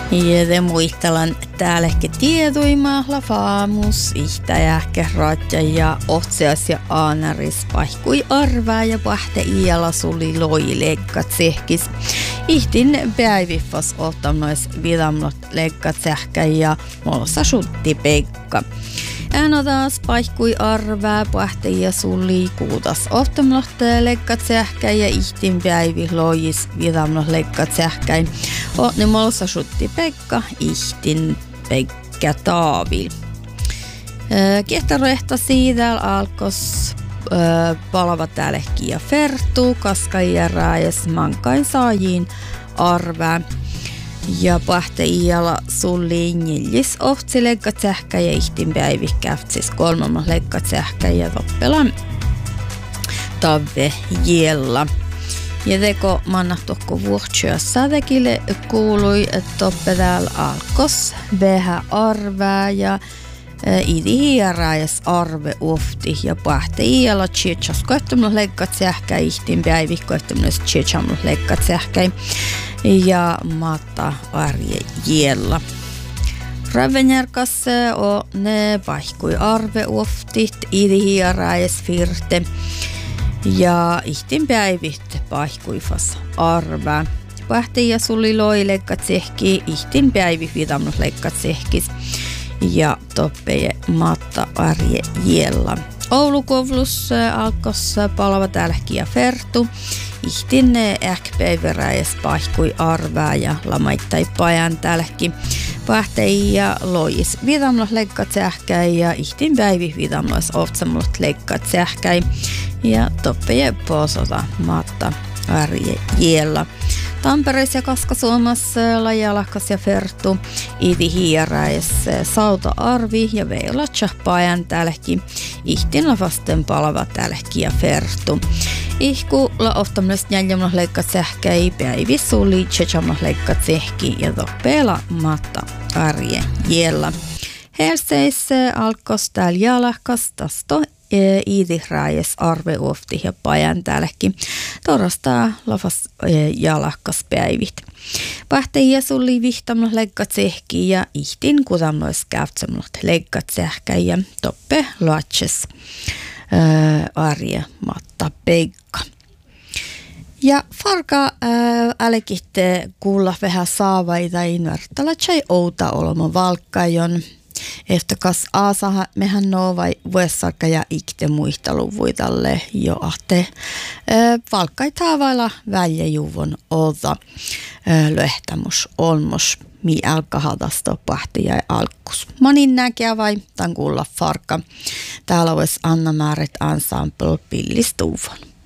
Ja te muistellaan täälläkin tiedoimalla faamus, ihtäjähke, ratja ja otsias ja aanaris paikkui arvaa ja pahte iäla suli loi leikkat sehkis. Ihtin päiviffas ottamnois vidamlot leikkat sähkä ja molossa sutti Pekka. Ääno taas paikkui arvaa, pahte ja suli kuutas ottamlot leikkat sähkä ja ihtin päivi lois vidamlot leikkat sähkäin. Ne molossa sutti Pekka, ihtin Pekka taavil. Kehtarehta siitä alkos palava täälläkin ja Fertu, kaska ja rääjäs mankain saajiin arvää. Ja pahte iäla sulli nillis ohtsi leikkat sähkä ja ihtin päivi käftsis kolmammas leikkat sähkä ja toppelan tave jella. Ja teko mannahtohko vuohtsyössä tekille kuului, että toppe täällä alkos vähän arvää ja idi hierääjäs arve ufti ja pahte iäla tchietsas koettamalla leikkat sähkä ihtin päivi koettamalla tchietsamalla leikkat sähkä ja matta arje jella. Ravenjärkas on ne paikkui arve uftit idi hierääjäs firte. Ja ihtin päivit paikkuifas arvaa. Pahti ja suli loi leikkat sehki, ihtin päivi vidamnut leikkat sehkis. Ja toppeje matta arje jella. Oulukovlus alkos palava täälläkin ja Fertu. Ihtin äkpäiväräjäs paikkui arvaa ja lamaittai pajan täälläkin. Pahti ja lois vidamnut leikkat sähkäi ja ihtin päivi vidamnut oftsamlut leikkat sähkäi. Ja toppeje posota matta arje jella. Tampereessa ja Kaskasuomassa Lajalahkas ja Fertu, idi hieräis sauta arvi ja veilatsa pajan täälläkin. Ihtin lavasten palava täälläkin ja Fertu. Ihku la oftamnes jäljemmäs leikkat sähkäi, päivi suli tsetsammas leikkat sehki ja toppeella matta arje jella. Helseissä alkos täällä Jalahkas tasto. Iidi rääjäs arve ufti ja pajan täälläkin. Torastaa lavas jalakkas päivit. Pahte ja suli vihtamalla leikkat sehki ja ihtin kutamnois käytsemät leikkat sähkä ja toppe luotses arje matta Pekka. Ja farka älekitte kuulla vähän saavaita invertala tjai outa olema valkkajon. Efter kas aasaha mehän noo vai vuessarka ja ikte muisteluvuitalle jo ahte valkkai taavailla väljäjuvon oda löhtämus olmos mi alkahadasto pahti ja alkus. Monin näkää vai tan kuulla farka. Täällä vois Anna Määret Ensemble pillistuvon.